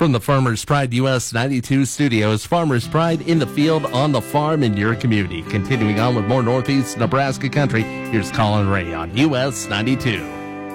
From the Farmers Pride US 92 studios, Farmers Pride in the field, on the farm, in your community. Continuing on with more Northeast Nebraska country, here's Colin Ray on US 92.